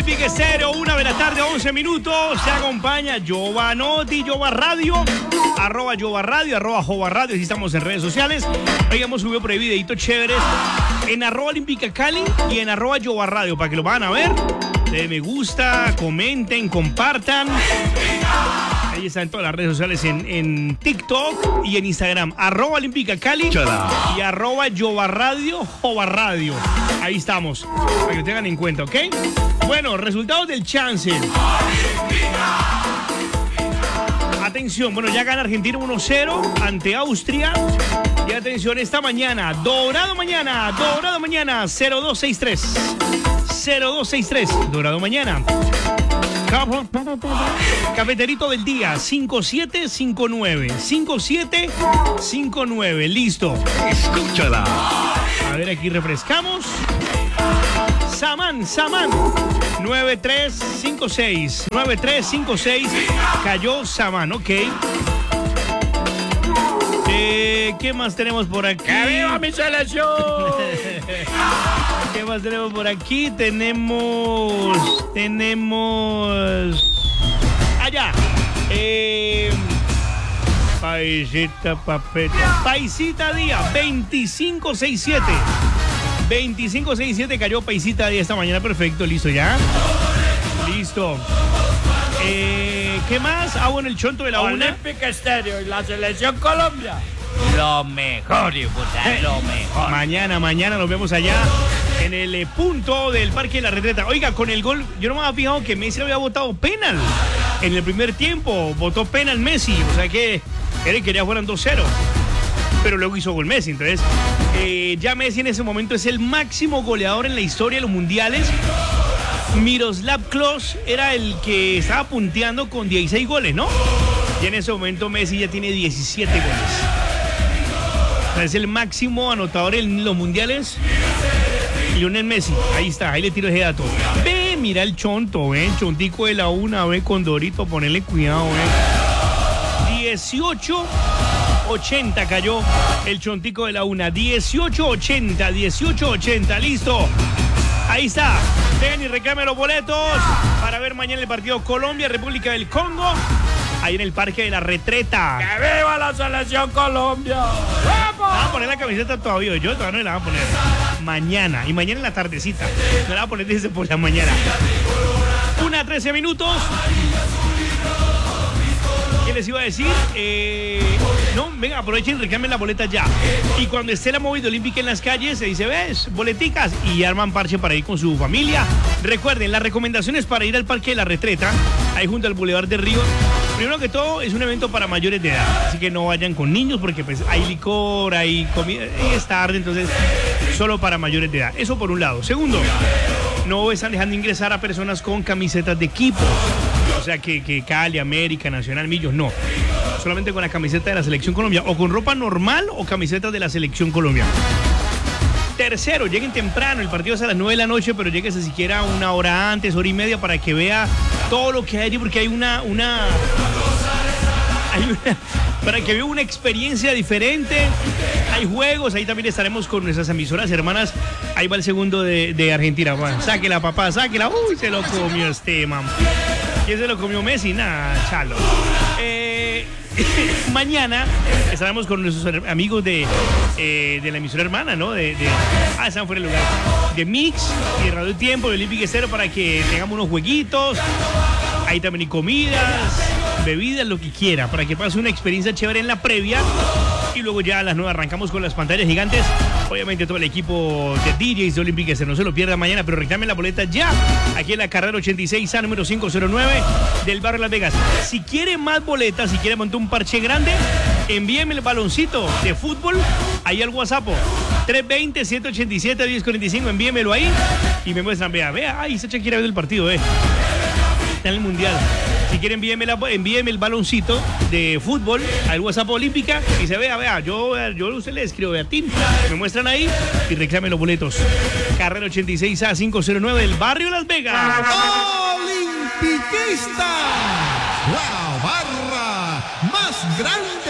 Olímpica Estéreo, 1 de la tarde, 11 minutos. Se acompaña Giovanotti, Jova Radio, @Jova Radio, @Jova Radio. Así estamos en redes sociales. Hoy hemos subido por ahí videitos chéveres en @Olímpica Cali y en @Jova Radio para que lo van a ver. Den me gusta, comenten, compartan. Ahí está en todas las redes sociales, en TikTok y en Instagram. @Olímpica Cali y @Jova Radio, Jova Radio. Ahí estamos, para que lo tengan en cuenta, ¿ok? Bueno, resultados del chance. Atención, bueno, ya gana Argentina 1-0 ante Austria. Y atención, esta mañana, Dorado mañana, 0263. 0263, Dorado mañana. Cafeterito del día, 5759. 5759, listo. Escúchala. A ver, aquí refrescamos. Saman, 9356. 9356. Cayó Saman, ok. ¿Qué más tenemos por aquí? ¡Que viva mi selección! ¿Qué más tenemos por aquí? Tenemos... Allá. Paisita papeta. Paisita Día, 2567. 2567 cayó Paisita Día esta mañana. Perfecto, listo ya. Listo. ¿Qué más? Bueno, el chonto de la una. Olímpica Estéreo y la selección Colombia. Lo mejor, lo mejor. Mañana nos vemos allá en el punto del Parque de la Retreta. Oiga, con el gol, yo no me había fijado que Messi había votado penal en el primer tiempo. Votó penal Messi, o sea que él quería fueran 2-0. Pero luego hizo gol Messi, entonces ya Messi en ese momento es el máximo goleador en la historia de los mundiales. Miroslav Klose era el que estaba punteando con 16 goles, ¿no? Y en ese momento Messi ya tiene 17 goles. Es el máximo anotador en los mundiales. Lionel Messi, ahí está, ahí le tiro ese dato. Ve, mira el chonto, ve, el chontico de la una, ve, con Dorito, ponele cuidado, ve. 18.80 cayó el chontico de la una. 18.80, listo. Ahí está. Ven y reclame los boletos para ver mañana el partido Colombia-República del Congo. Ahí en el Parque de la Retreta. ¡Que viva la selección Colombia! ¿Vamos a poner la camiseta todavía? Yo todavía no la voy a poner. Mañana. Y mañana en la tardecita. No la voy a poner desde por la mañana. 1:13 minutos. ¿Qué les iba a decir? No, venga, aprovechen y reclamen la boleta ya. Y cuando esté la movida olímpica en las calles, se dice, ¿ves? Boleticas. Y arman parche para ir con su familia. Recuerden, las recomendaciones para ir al Parque de la Retreta, ahí junto al Boulevard de Río. Primero que todo, es un evento para mayores de edad. Así que no vayan con niños porque pues hay licor, hay comida, y es tarde, entonces solo para mayores de edad. Eso por un lado. Segundo, no están dejando ingresar a personas con camisetas de equipo. O sea, que Cali, América, Nacional, Millos, no. Solamente con la camiseta de la Selección Colombia. O con ropa normal o camisetas de la Selección Colombia. Tercero, lleguen temprano. El partido es a las 9 de la noche, pero lléguense siquiera una hora antes, hora y media, para que vea todo lo que hay allí, porque hay para que vea una experiencia diferente. Hay juegos, ahí también estaremos con nuestras emisoras hermanas. Ahí va el segundo de Argentina. Bueno, sáquela, papá, sáquela. Uy, se lo comió este man. ¿Quién se lo comió? Messi, nada, chalo. Mañana estaremos con nuestros amigos de la emisora hermana, ¿no? Están fuera del lugar. De Mix y de Radio Tiempo, de Olímpica Estéreo, para que tengamos unos jueguitos. Ahí también hay comidas, bebidas, lo que quiera, para que pase una experiencia chévere en la previa. Y luego ya a las 9 arrancamos con las pantallas gigantes. Obviamente todo el equipo de DJs de Olímpica Estéreo. No se lo pierda mañana, pero reclamen la boleta ya. Aquí en la carrera 86A, número 509 del barrio Las Vegas. Si quiere más boletas, si quiere montar un parche grande, envíeme el baloncito de fútbol ahí al WhatsApp. 320-787-1045. Envíemelo ahí y me muestran. Vea, ahí está Shakira viendo el partido, Está en el Mundial. Si quieren, envíeme el baloncito de fútbol al WhatsApp Olímpica y se vea, yo usted le escribo Beatín, me muestran ahí y reclamen los boletos. Carrera 86A 509 del barrio Las Vegas. Olimpiquista, la barra más grande